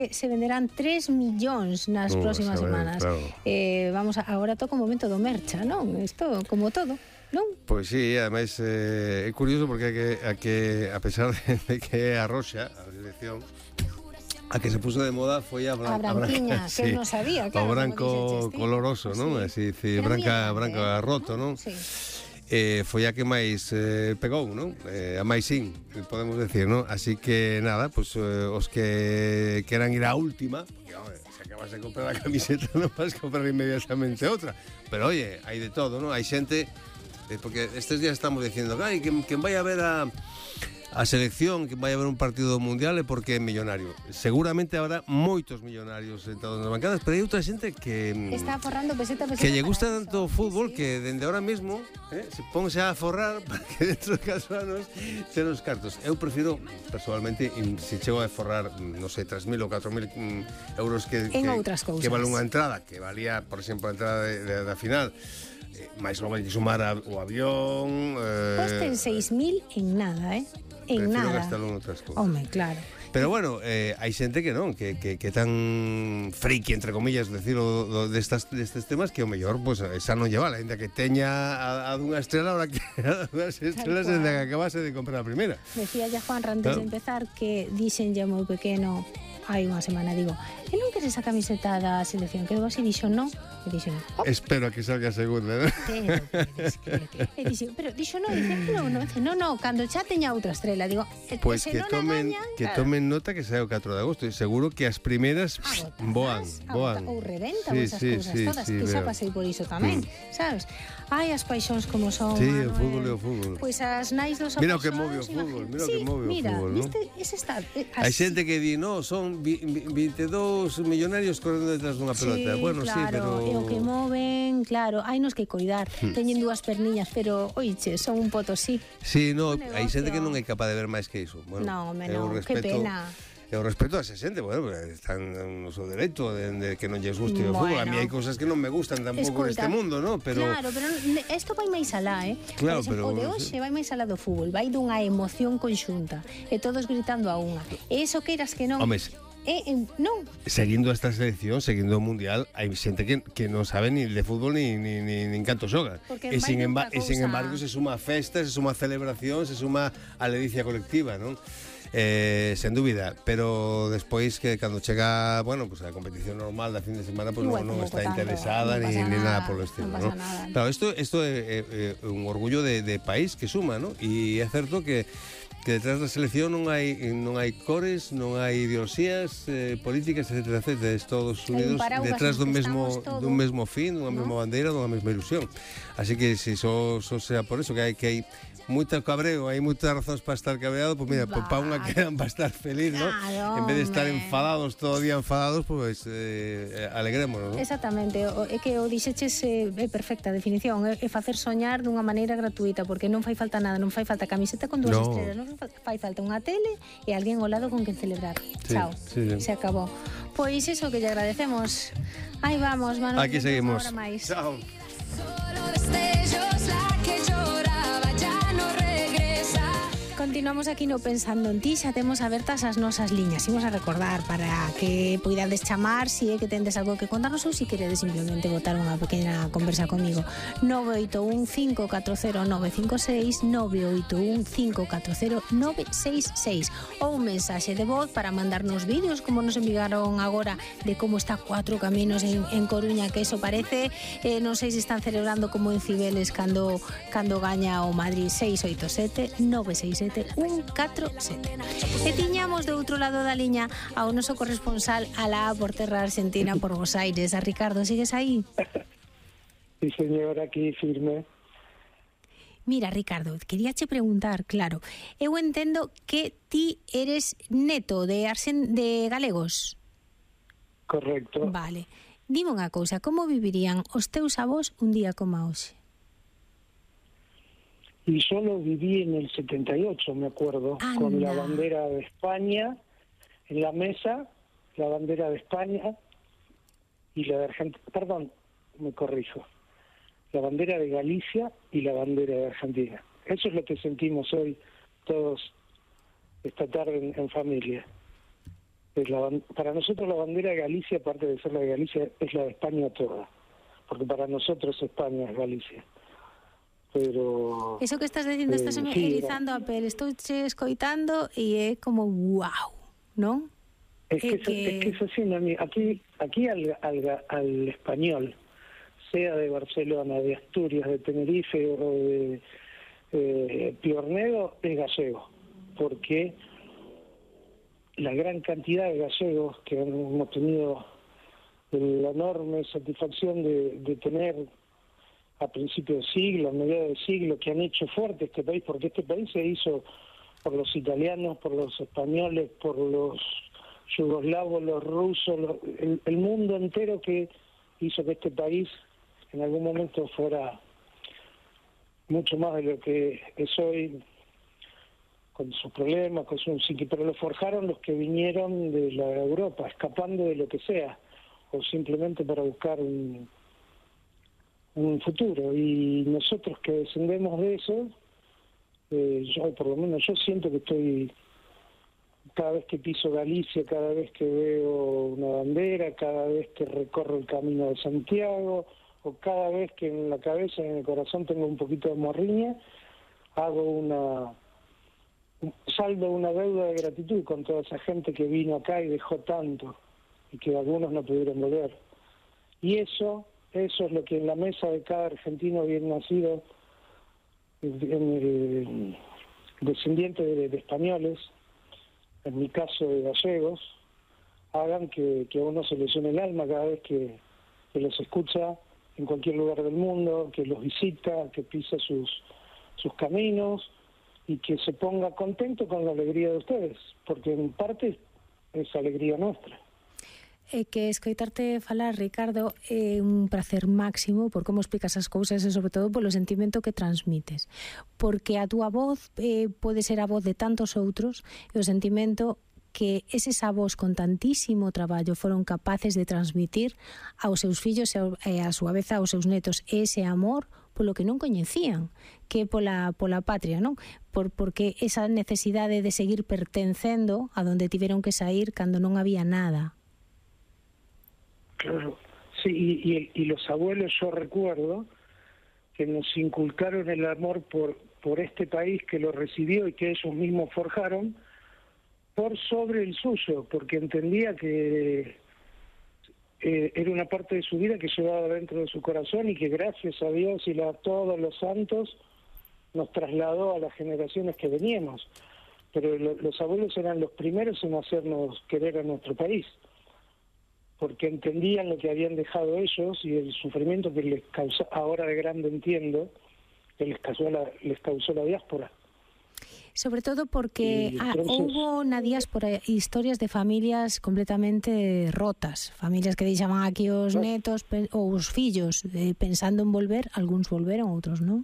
Se venderán 3 millóns nas próximas semanas. Claro. Agora toca o momento do mercha, non? Isto como todo, non? Pois sí, ademais é curioso porque a pesar de que a Roxa, a selección, a que se puso de moda foi a branquiña, que sí, non sabía, claro. O branco coloroso, non? Así, branca roto, non? Sí. Foi a que máis pegou, non? A máis podemos decir, non? Así que nada, pues, os que queran ir á última, porque se acabas de comprar a camiseta non vas comprar inmediatamente outra, pero oye, hai de todo, non? Hai xente, porque estes días estamos dicindo que vai a ver a selección, que vai haber un partido mundial é porque é millonario. Seguramente habrá moitos millonarios sentados nas bancadas, pero hai outra xente que está aforrando peseta que lle gusta tanto o fútbol que dende ahora mesmo se ponse a aforrar para que dentro de 4 anos ten os cartos. Eu prefiro, personalmente, se chego a forrar, non sei, 3.000 ou 4.000 euros que vale unha entrada, que valía, por exemplo, a entrada da final, máis logo hai que sumar o avión. Posten 6.000 en nada, en nada. Gastalo en outras cousas. Home, claro. Pero bueno, hai xente que non, que tan friki, entre comillas, decirlo destes temas, que o mellor, pues, esa non lleva, ainda que teña a dunha estrela, ahora que a dunhas estrelas desde que acabase de comprar a primeira. Decía ya Juan antes de empezar que dixen ya moi pequeno, hai unha semana, digo, e non queres a camiseta da selección? Que así dixo non, e dixo non. Espero que salga a segunda, non? E dixo, pero dixo non, dice, non, cando xa teña outra estrela, digo, pois que tomen nota que sae o 4 de agosto, e seguro que as primeiras voan. Ou reventan esas cousas todas, que xa pasei por iso tamén, sabes? Ai, as paixóns como son. Sí, o fútbol é o fútbol. Pois as nais dos apaixóns. Mira o que move o fútbol, mira, viste, ese está. Hai xente que di, no, son 22 millonarios correndo detrás dunha pelota. Bueno, claro, sí, pero e o que moven, claro, hai nos que coidar. Teñen dúas perniñas, pero oiche, son un potosí. Sí, no, hai xente que non é capaz de ver máis que iso. Bueno, no, que pena. E o respeto a esa xente, bueno, están no seu dereito de que non lles guste o fútbol. A mí hai cousas que non me gustan tampouco neste mundo, ¿no? Pero claro, pero isto vai máis alá, Claro, por exemplo, o de hoxe vai máis alá do fútbol, vai dunha emoción conxunta, e todos gritando a unha. E iso queiras que non. Homes, non. Seguindo esta selección, seguindo o mundial, hai xente que non sabe ni de fútbol ni canto xoga. E sin embargo se suma a festa, se suma a celebración, se suma a ledicia colectiva, non? Sen dúbida, pero despois que cando chega, bueno, pues a competición normal da fin de semana, pues non está interesada ni nada polo estilo, ¿no? Claro, isto é un orgullo de país que suma, ¿no? E é certo que detrás da selección non hai cores, non hai ideoloxías políticas, etc. Todos unidos detrás dun mesmo fin, dunha mesma bandeira, dunha mesma ilusión. Así que se só sea por eso que hai moito cabreo, hai moitas razóns para estar cabreado, pues mira, para unha quedan para estar feliz, ¿no? En vez de estar enfadados, todo o día enfadados, pues alegrémonos, ¿no? Exactamente, é que o dixeches é perfecta definición, é facer soñar dunha maneira gratuita, porque non fai falta nada, non fai falta camiseta con dúas estrelas, non fai falta unha tele e alguén ao lado con quen celebrar. Chao, se acabou. Pois iso que lle agradecemos. Aí vamos, Manuel. Aquí seguimos. Chao. Continuamos aquí no Pensando en Ti, xa temos abertas as nosas liñas. Imos a recordar para que poidades chamar se é que tendes algo que contarnos ou se queredes simplemente botar unha pequena conversa comigo. 981-540-956, 981-540-966, ou un mensaxe de voz para mandarnos vídeos como nos enviaron agora de como está Cuatro Caminos en Coruña, que eso parece, non sei se están celebrando como en Cibeles cando gaña o Madrid. 687-967-147. E tiñamos do outro lado da liña ao noso corresponsal alá por terra argentina, por Buenos Aires. A Ricardo, sigues aí? Sí, señor, aquí firme. Mira, Ricardo, queríache preguntar, claro, eu entendo que ti eres neto de galegos. Correcto. Vale. Dime unha cousa, como vivirían os teus avós un día como hoxe? Y yo lo viví en el 78, me acuerdo, con la bandera de España en la mesa, la bandera de España y la de Argentina, perdón, me corrijo, la bandera de Galicia y la bandera de Argentina. Eso es lo que sentimos hoy todos esta tarde en familia. Para nosotros la bandera de Galicia, aparte de ser la de Galicia, es la de España toda, porque para nosotros España es Galicia. Pero eso que estás dicindo, estás erizando a pel, estou che escoitando e é como wow, non? Es que es así, aquí al español, sea de Barcelona, de Asturias, de Tenerife o de Piornedo, es gallego, porque la gran cantidad de gallegos que hemos tenido la enorme satisfacción de tener a principios de siglo, a mediados de siglo, que han hecho fuerte este país, porque este país se hizo por los italianos, por los españoles, por los yugoslavos, los rusos, el mundo entero que hizo que este país en algún momento fuera mucho más de lo que es hoy, con sus problemas, con su psique, pero lo forjaron los que vinieron de la Europa, escapando de lo que sea, o simplemente para buscar un futuro. Y nosotros que descendemos de eso, yo por lo menos yo siento que estoy, cada vez que piso Galicia, cada vez que veo una bandera, cada vez que recorro el Camino de Santiago, o cada vez que en la cabeza y en el corazón tengo un poquito de morriña, saldo una deuda de gratitud con toda esa gente que vino acá y dejó tanto, y que algunos no pudieron volver. Y eso es lo que en la mesa de cada argentino bien nacido, descendiente de españoles, en mi caso de gallegos, hagan que a uno se le suene el alma cada vez que los escucha en cualquier lugar del mundo, que los visita, que pisa sus caminos y que se ponga contento con la alegría de ustedes, porque en parte es alegría nuestra. Que escoitarte falar, Ricardo, é un placer máximo por como explicas as cousas e sobre todo polo sentimento que transmites, porque a túa voz pode ser a voz de tantos outros e o sentimento que eses avós con tantísimo traballo foron capaces de transmitir aos seus fillos e a súa vez aos seus netos ese amor polo que non coñecían, que pola patria, non? Porque esa necesidade de seguir pertencendo a donde tiveron que sair cando non había nada. Claro, sí, y los abuelos, yo recuerdo que nos inculcaron el amor por este país que lo recibió y que ellos mismos forjaron por sobre el suyo, porque entendía que era una parte de su vida que llevaba dentro de su corazón y que gracias a Dios y a todos los santos nos trasladó a las generaciones que veníamos. Pero los abuelos eran los primeros en hacernos querer a nuestro país, porque entendían lo que habían dejado ellos y el sufrimiento que les causó, ahora de grande entiendo, que les causó la diáspora. Sobre todo porque houbo na diáspora historias de familias completamente rotas, familias que deixaban aquí os netos ou os fillos pensando en volver, algúns volveron, outros non.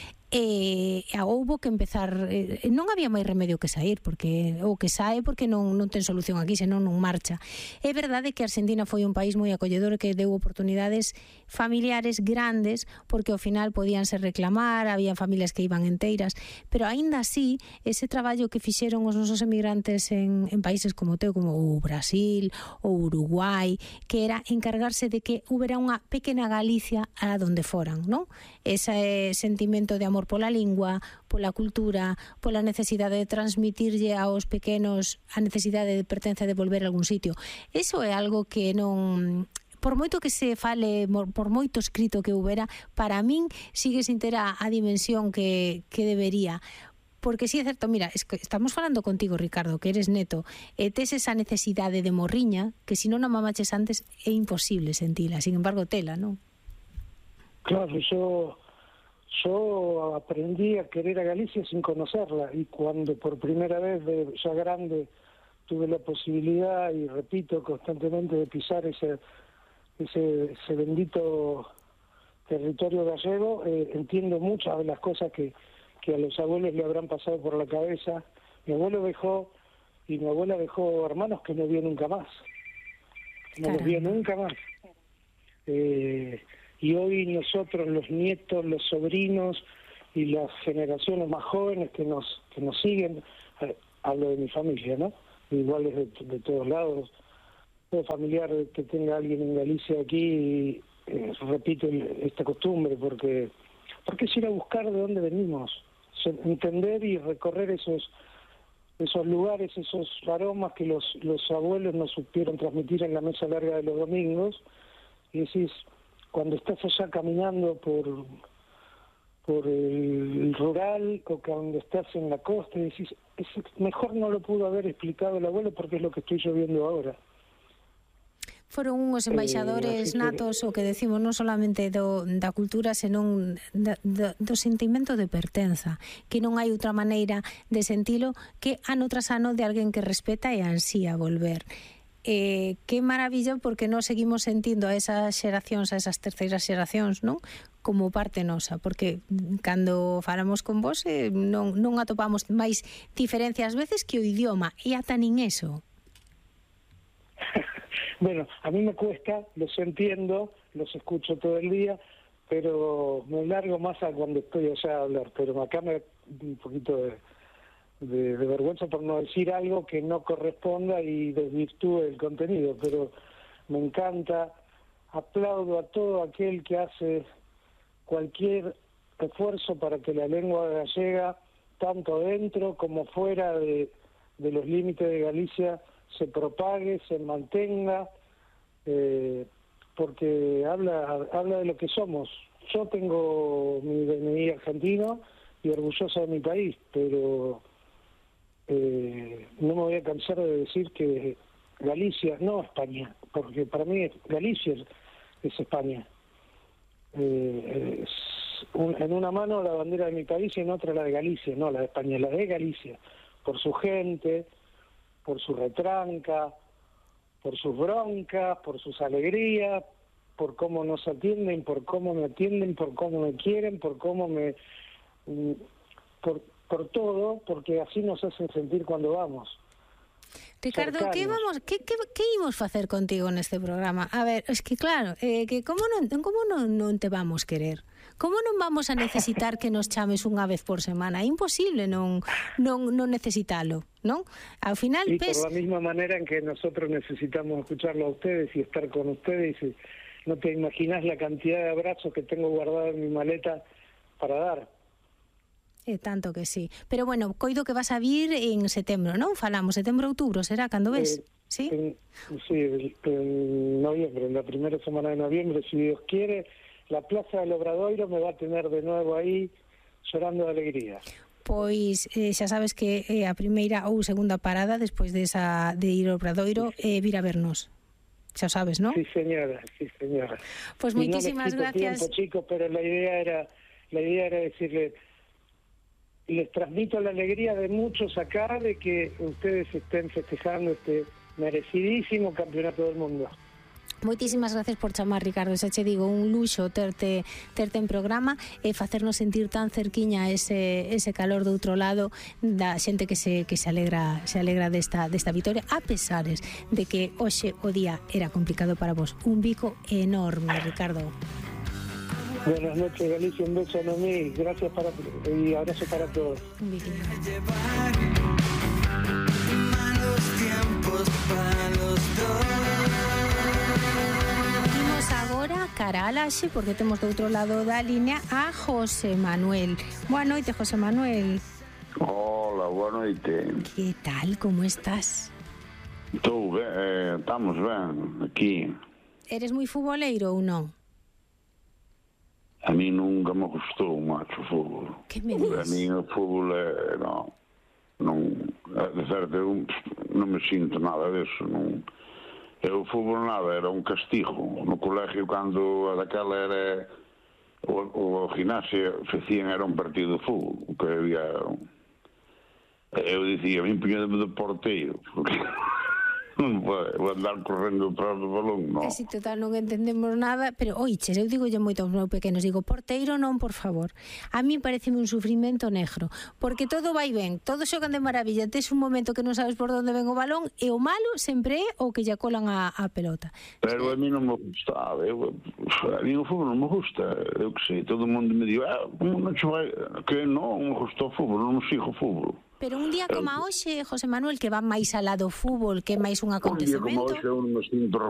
Houbo que empezar, non había máis remedio que sair, porque o que sae porque non ten solución aquí, senón non marcha. É verdade que Argentina foi un país moi acolledor que deu oportunidades familiares grandes, porque ao final podíanse reclamar, había familias que iban enteiras, pero aínda así, ese traballo que fixeron os nosos emigrantes en países como teu, como o Brasil ou Uruguai, que era encargarse de que houbera unha pequena Galicia a donde foran, non? Ese sentimento de amor pola lingua, pola cultura, pola necesidade de transmitirlle aos pequenos a necesidade de pertenza de volver a algún sitio. Eso é algo que non, por moito que se fale, por moito escrito que houbera, para min sigue sin ter a dimensión que debería. Porque si é certo, mira, estamos falando contigo, Ricardo, que eres neto, e tes esa necesidade de morriña que se non a mamaches antes é imposible sentila, sin embargo tela, non? Claro, yo aprendí a querer a Galicia sin conocerla, y cuando por primera vez, ya grande, tuve la posibilidad, y repito constantemente, de pisar ese bendito territorio gallego, entiendo muchas de las cosas que a los abuelos le habrán pasado por la cabeza. Mi abuelo dejó, y mi abuela dejó hermanos que no vio nunca más. No los vio nunca más. Y hoy nosotros, los nietos, los sobrinos y las generaciones más jóvenes que nos siguen, hablo de mi familia, ¿no? iguales de todos lados. Todo familiar que tenga alguien en Galicia aquí, repito esta costumbre, porque es ir a buscar de dónde venimos, entender y recorrer esos lugares, esos aromas que los abuelos nos supieron transmitir en la mesa larga de los domingos. Y decís, cuando estás allá caminando por el rural, o cuando estás en la costa, y decís, mejor no lo pudo haber explicado el abuelo, porque es lo que estoy yo viendo ahora. Foron unhos embaixadores natos, o que decimos, non solamente da cultura, senón do sentimento de pertenza, que non hai outra maneira de sentilo que ano tras ano de alguén que respeta e ansía volver. Que maravilla, porque nós seguimos sentindo a esas xeracións, a esas terceiras xeracións, non? Como parte nosa, porque cando falamos con vos non atopamos máis diferencias veces que o idioma, e ata nin eso. Bueno, a mí me cuesta, los entiendo, los escucho todo el día, pero me largo más a cuando estoy allá a hablar, pero acá me da un poquito de vergüenza por no decir algo que no corresponda y desvirtúe el contenido, pero me encanta, aplaudo a todo aquel que hace cualquier esfuerzo para que la lengua gallega, tanto dentro como fuera de los límites de Galicia, se propague, se mantenga, porque habla de lo que somos. Yo tengo mi DNI argentino y orgulloso de mi país, pero no me voy a cansar de decir que Galicia, no España, porque para mí Galicia es España. En una mano la bandera de mi país y en otra la de Galicia, no la de España, la de Galicia, por su gente, por su retranca, por sus broncas, por sus alegrías, por cómo nos atienden, por cómo me atienden, por cómo me quieren, por cómo por todo, porque así nos hacen sentir cuando vamos. Ricardo, que imos facer contigo neste programa? A ver, es que claro, que como non te vamos querer? Como non vamos a necesitar que nos chames unha vez por semana? É imposible non necesitalo, non? Ao final, y por la misma manera en que nosotros necesitamos escucharlo a ustedes y estar con ustedes, y no te imaginas la cantidad de abrazos que tengo guardado en mi maleta para dar. Tanto que sí. Pero bueno, coido que vas a vir en setembro, non? Falamos, setembro, outubro, será cando ves? ¿Sí? Sí, en noviembre, en la primera semana de noviembre, si Dios quiere, la Plaza del Obradoiro me va a tener de nuevo aí llorando de alegría. Pois xa sabes que a primeira ou segunda parada despois de ir ao Obradoiro vir a vernos. Xa sabes, ¿no? Sí, señora, sí, señora. Pues muchísimas gracias. Tiempo, chicos, pero la idea era decirle, les transmito la alegría de muchos acá de que ustedes estén festejando este merecidísimo campeonato del mundo. Moitísimas gracias por chamar, Ricardo. Xa che digo, un luxo terte en programa e facernos sentir tan cerquiña ese calor do outro lado da xente que se alegra desta vitoria, a pesares de que hoxe o día era complicado para vos. Un bico enorme, Ricardo. Buenas noches, Galicia, un beso enorme, gracias y abrazo para todos. Un bico. Malos tiempos para los dos. Imos agora cara a Laxe, porque temos do outro lado da línea a José Manuel. Boa noite, José Manuel. Hola, boa noite. Que tal, como estás? Estou ben, estamos ben aquí. Eres moi futboleiro ou non? A mí nunca me gustou macho o fútbol. Que me dices? A mí o fútbol de certo, eu non me sinto nada deso, non. O fútbol nada, era un castigo. No colegio, cando daquela era o gimnasia, facían era un partido de fútbol, que había. Eu dicía, a mí puñademe de porteiro, porque non vou andar correndo atrás do balón, non. Si total non entendemos nada, pero oiches, eu digo moito aos meus pequenos, digo, porteiro non, por favor. A mí pareceme un sufrimento negro, porque todo vai ben, todos xogan de maravilla, tes un momento que non sabes por onde ven o balón, e o malo sempre é o que lle colan a pelota. Pero a mí non me gustaba, a mí o fútbol non me gusta, eu que sei, todo o mundo me diu, como non che vai, que non me gustou o fútbol, non sigo o fútbol. Pero un día como hoxe, José Manuel, que va máis alá do fútbol, que é máis un acontecemento. Un día como hoxe eu non me sinto